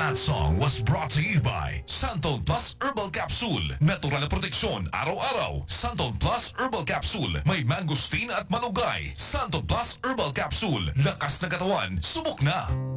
That song was brought to you by Santon Plus Herbal Capsule. Natural na proteksyon araw-araw. Santon Plus Herbal Capsule. May mangosteen at malunggay. Santon Plus Herbal Capsule. Lakas na katawan. Subok na.